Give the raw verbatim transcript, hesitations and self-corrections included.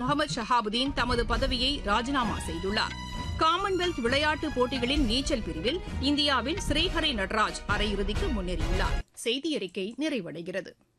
முகமது ஷஹாபுதீன் தமது பதவியை ராஜினாமா செய்துள்ளார். காமன்வெல்த் விளையாட்டுப் போட்டிகளின் நீச்சல் பிரிவில் இந்தியாவின் ஸ்ரீஹரி நடராஜ் அரையிறுதிக்கு முன்னேறியுள்ளார். செய்தி அறிக்கை நிறைவடைகிறது.